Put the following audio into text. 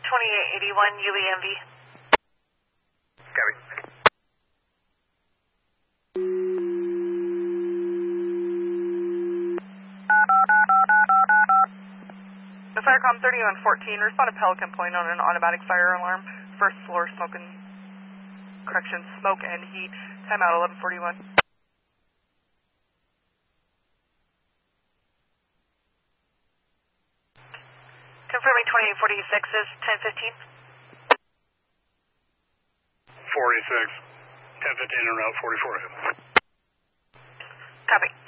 2881 UEMV. Copy. The Firecom 3114, respond to Pelican Point on an automatic fire alarm. First floor smoke and heat. Timeout 1141. Confirming 2846 is 1015. 46. 1015 en route 44. Copy.